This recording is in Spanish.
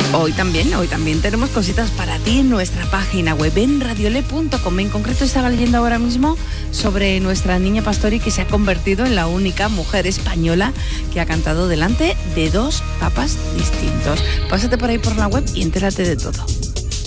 Hoy también tenemos cositas para ti en nuestra página web, en radiole.com. En concreto estaba leyendo ahora mismo sobre nuestra niña Pastori, que se ha convertido en la única mujer española que ha cantado delante de 2 papas distintos. Pásate por ahí por la web y entérate de todo.